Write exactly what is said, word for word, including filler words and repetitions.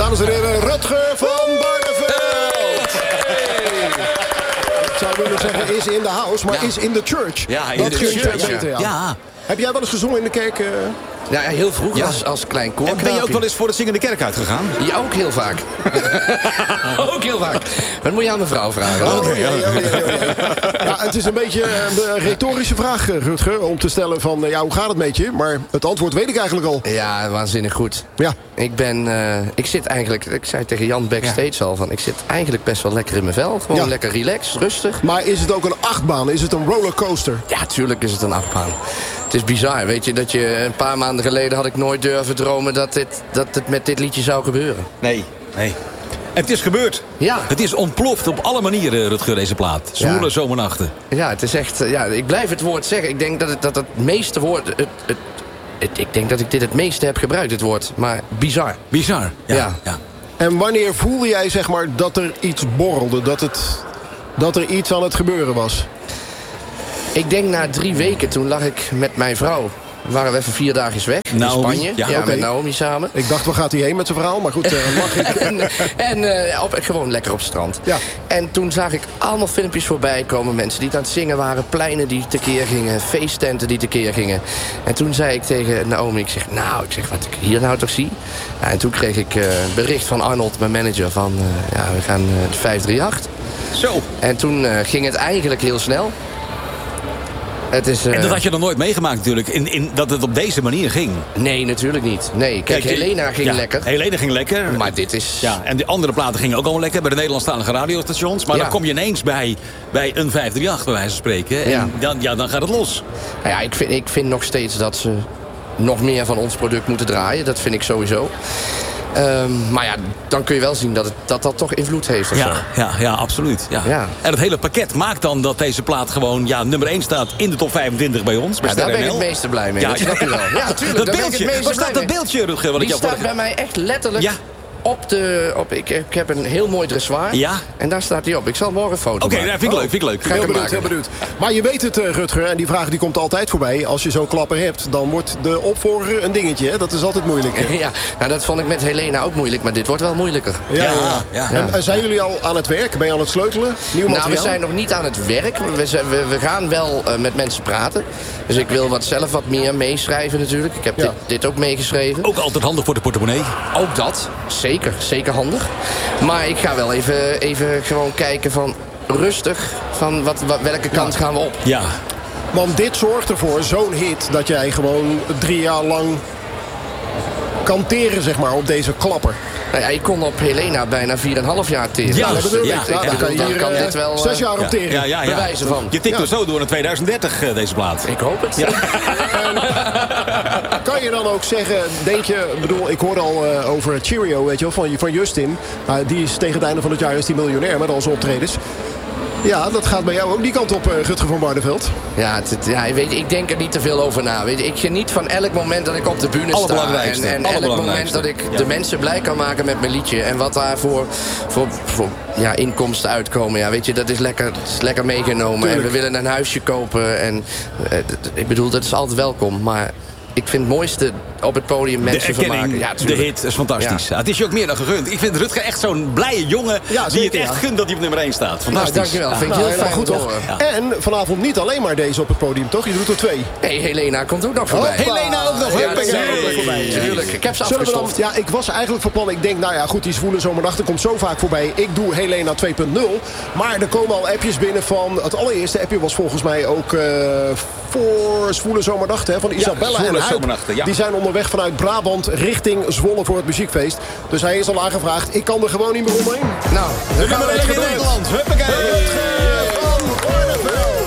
Dames en heren, Rutger van Barneveld. Hey. Ik zou willen zeggen, is in the house, maar ja. is in the church. Ja, in dat de church. Beter, ja. Ja. Heb jij wel eens gezongen in de kerk? Uh... Ja, heel vroeg ja. als, als klein koorknaapje. En ben je ook wel eens voor de zingende kerk uitgegaan? Ja, ook heel vaak. ook heel vaak. Dat moet je aan mevrouw vragen. Oh, okay, ja, ja, ja, ja. ja, het is een beetje een retorische vraag, Rutger, om te stellen van, ja, hoe gaat het met je? Maar het antwoord weet ik eigenlijk al. Ja, waanzinnig goed. Ja. Ik ben, uh, ik zit eigenlijk, ik zei tegen Jan backstage ja. al van, ik zit eigenlijk best wel lekker in mijn vel. Gewoon ja. lekker relaxed, rustig. Maar is het ook een achtbaan? Is het een rollercoaster? Ja, tuurlijk is het een achtbaan. Het is bizar, weet je, dat je een paar maanden geleden had ik nooit durven dromen dat, dit, dat het met dit liedje zou gebeuren. Nee, nee. En het is gebeurd. Ja. Het is ontploft op alle manieren, Rutger, deze plaat. Zwoele ja. zomernachten. Ja, het is echt, ja, ik blijf het woord zeggen. Ik denk dat het, dat het meeste woord, het, het, het, ik denk dat ik dit het meeste heb gebruikt, het woord. Maar bizar. Bizar, ja. ja. ja. En wanneer voelde jij, zeg maar, dat er iets borrelde? Dat, het, dat er iets aan het gebeuren was? Ik denk na drie weken, toen lag ik met mijn vrouw. Waren we even vier dagen weg in Naomi, Spanje. Ja, ja okay. Met Naomi samen. Ik dacht, waar gaat hij heen met zijn verhaal? Maar goed, uh, mag ik. en en uh, op, gewoon lekker op het strand. Ja. En toen zag ik allemaal filmpjes voorbij komen. Mensen die aan het zingen waren. Pleinen die tekeer gingen. Feesttenten die tekeer gingen. En toen zei ik tegen Naomi, ik zeg, nou, ik zeg, wat ik hier nou toch zie. Ja, en toen kreeg ik uh, bericht van Arnold, mijn manager, van uh, ja, we gaan uh, de vijf drie acht. Zo. En toen uh, ging het eigenlijk heel snel. Het is, uh... En dat had je nog nooit meegemaakt natuurlijk, in, in, dat het op deze manier ging. Nee, natuurlijk niet. Nee, kijk, Kijk Helena ging ja, lekker. Helena ging lekker. Maar dit is... Ja, en de andere platen gingen ook allemaal lekker bij de Nederlandstalige radiostations. Maar ja. dan kom je ineens bij, bij een vijf drie acht, bij wijze van spreken. En ja. Dan, ja, dan gaat het los. Nou ja, ik vind, ik vind nog steeds dat ze nog meer van ons product moeten draaien. Dat vind ik sowieso. Um, maar ja, dan kun je wel zien dat het, dat, dat toch invloed heeft. Of ja, zo. ja, ja, absoluut. Ja. Ja. En het hele pakket maakt dan dat deze plaat gewoon ja, nummer één staat in de top vijfentwintig bij ons. Bij ja, daar ben ik het meeste blij mee. Ja, dat snap je wel. Ja, tuurlijk. Dat beeldje, waar staat dat beeldje, Rutger? Wat Die ik staat vorige... bij mij echt letterlijk... Ja. Op de, op, ik, ik heb een heel mooi dressoir. Ja. En daar staat hij op. Ik zal morgen een foto Oké, okay, maken. nou, vind ik leuk, vind ik leuk. Ga heel ik benieuwd, heel benieuwd. Maar je weet het, uh, Rutger, en die vraag die komt altijd voorbij. Als je zo'n klapper hebt, dan wordt de opvolger een dingetje. Hè? Dat is altijd moeilijk. Hè? Ja, nou, dat vond ik met Helena ook moeilijk. Maar dit wordt wel moeilijker. Ja, ja. ja, ja. En, en zijn jullie al aan het werk? Ben je aan het sleutelen? Nieuw materiaal? Nou, we zijn nog niet aan het werk. We, zijn, we, we gaan wel uh, met mensen praten. Dus ik wil wat zelf wat meer meeschrijven natuurlijk. Ik heb ja. dit, dit ook meegeschreven. Ook altijd handig voor de portemonnee. Ook dat. Zeker. Zeker handig. Maar ik ga wel even, even gewoon kijken van rustig. Van wat, wat, welke kant ja. gaan we op? Ja. Want dit zorgt ervoor, zo'n hit, dat jij gewoon drie jaar lang kan teren, zeg maar, op deze klapper. Nou ja, ik kon op Helena bijna vier en een half jaar teren. Ja, dat bedoel ik. ja, Ja, ja, dan kan je dan hier kan uh, dit wel, zes jaar uh, op teren. Ja, ja, ja. Bewijzen van. Je tikt ja. er zo door in twintig dertig, uh, deze plaat. Ik hoop het. Ja. Kan je dan ook zeggen, denk je, bedoel, ik hoorde al uh, over Cheerio, weet je wel, van, van Justin. Uh, die is tegen het einde van het jaar is die miljonair met al zijn optredens. Ja, dat gaat bij jou ook die kant op, uh, Rutger van Barneveld. Ja, het, het, ja weet je, ik denk er niet te veel over na. Weet je, ik geniet van elk moment dat ik op de bühne sta. En, en elk moment dat ik ja. de mensen blij kan maken met mijn liedje. En wat daar voor, voor, voor ja, inkomsten uitkomen. Ja, weet je, dat is lekker, dat is lekker meegenomen. Tuurlijk. En we willen een huisje kopen. En uh, ik bedoel, dat is altijd welkom. Maar ik vind het mooiste op het podium mensen vermaken. Ja, de hit is fantastisch. Ja. Ja, het is je ook meer dan gegund. Ik vind Rutger echt zo'n blije jongen ja, die het echt ja. gunt dat hij op nummer één staat. Fantastisch. Nou, dankjewel. Vind ik ja, heel nou, fijn goed toch. Ja. En vanavond niet alleen maar deze op het podium, toch? Je doet er twee. Nee, Helena komt ook nog voorbij. Oh, Helena ook nog ja, voorbij. voorbij. Tuurlijk. Ik heb ze afgestoft. Ja, ik was eigenlijk van plan. Ik denk, nou ja, goed, die zwoele zomernachten komt zo vaak voorbij. Ik doe Helena twee punt nul. Maar er komen al appjes binnen van... Het allereerste appje was volgens mij ook uh, voor zwoele zomernachten. Van Isabella ja, en Huip. Ja. Die zijn onderweg vanuit Brabant richting Zwolle voor het muziekfeest. Dus hij is al aangevraagd. Ik kan er gewoon niet meer omheen. Nou, we gaan naar Nederland. Huppakee. Rutger van Barneveld.